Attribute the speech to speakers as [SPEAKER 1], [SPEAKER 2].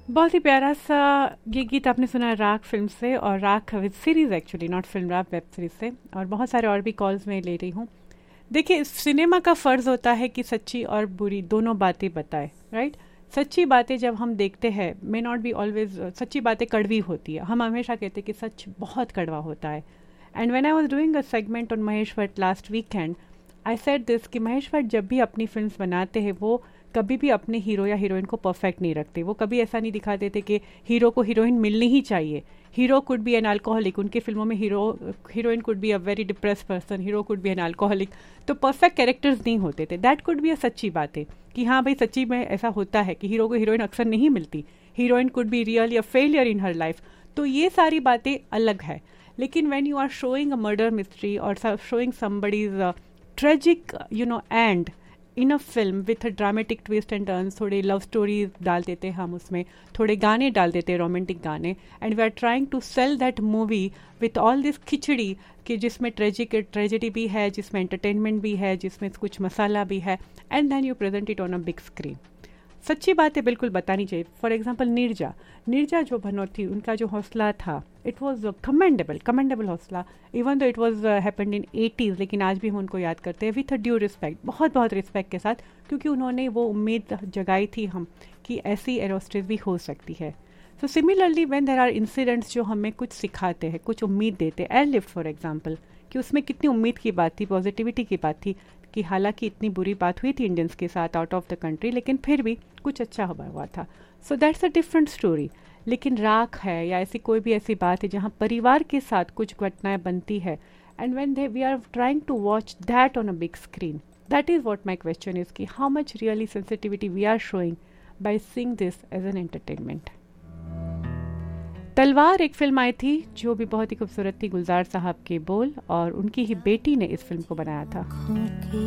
[SPEAKER 1] बहुत ही प्यारा सा ये गीत आपने सुना है राख फिल्म से, और राख with series actually, not film, राख वेब सीरीज से। और बहुत सारे और भी कॉल्स मैं ले रही हूँ। देखिए, सिनेमा का फ़र्ज़ होता है कि सच्ची और बुरी दोनों बातें बताए, राइट। सच्ची बातें जब हम देखते हैं, मे नॉट बी ऑलवेज, सच्ची बातें कड़वी होती है। हम हमेशा कहते हैं कि सच बहुत कड़वा होता है। And when I was doing a segment on Mahesh Bhatt last weekend, I said this कि महेश भट्ट जब भी अपनी फिल्म्स बनाते हैं, वो कभी भी अपने हीरो या हीरोइन को परफेक्ट नहीं रखते। वो कभी ऐसा नहीं दिखाते थे कि हीरो को हीरोइन मिलनी ही चाहिए। Hero could be an alcoholic, उनकी फिल्मों में heroine could be a very depress person, hero could be an alcoholic. तो परफेक्ट कैरेक्टर्स नहीं होते थे। दैट कुड बी अ सच्ची बात है कि हाँ भाई, सच्ची में ऐसा होता है कि हीरो को हीरोइन अक्सर नहीं मिलती। Heroine could be really a failure in her life. तो ये सारी बातें अलग है। लेकिन when you are showing a murder mystery और showing somebody's tragic and in a film with a dramatic twist and turns, थोड़े लव स्टोरीज डाल देते हैं हम उसमें, थोड़े गाने डाल देते हैं, रोमांटिक गाने, and we are trying to cell that movie with all this खिचड़ी, कि जिसमें ट्रेजिडी भी है, जिसमें एंटरटेनमेंट भी है, जिसमें कुछ मसाला भी है, and then you present it on a big screen. सच्ची बातें बिल्कुल बतानी चाहिए। फॉर एग्जाम्पल नीरजा जो भनोट थी, उनका जो हौसला था, इट वॉज कमेंडेबल हौसला। Even though it was happened in 80s, लेकिन आज भी हम उनको याद करते हैं विथ अ ड्यू रिस्पेक्ट, बहुत बहुत रिस्पेक्ट के साथ, क्योंकि उन्होंने वो उम्मीद जगाई थी हम कि ऐसी एरोस्ट्रेस भी हो सकती है। So similarly when there are incidents जो हमें कुछ सिखाते हैं, कुछ उम्मीद देते हैं, एयरलिफ्ट फॉर एग्जाम्पल, कि उसमें कितनी उम्मीद की बात थी, पॉजिटिविटी की बात थी, कि हालांकि इतनी बुरी बात हुई थी इंडियंस के साथ आउट ऑफ द कंट्री, लेकिन फिर भी कुछ अच्छा हुआ था। So that's a different story. लेकिन राख है या ऐसी कोई भी ऐसी बात है जहाँ परिवार के साथ कुछ घटनाएं बनती है, and when we are trying to watch that on a big screen, that is what my question is कि how much really sensitivity we are showing by seeing this as an entertainment. तलवार एक film आई थी जो भी बहुत ही खूबसूरत थी, गुलजार साहब के बोल, और उनकी ही बेटी ने इस फिल्म को बनाया था।